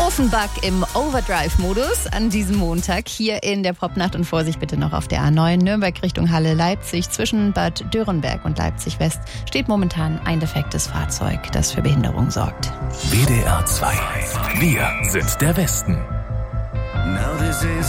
Offenbach im Overdrive-Modus an diesem Montag hier in der Popnacht und Vorsicht bitte noch auf der A9 Nürnberg Richtung Halle Leipzig. Zwischen Bad Dürrenberg und Leipzig West steht momentan ein defektes Fahrzeug, das für Behinderung sorgt. WDR 2. Wir sind der Westen. Now this is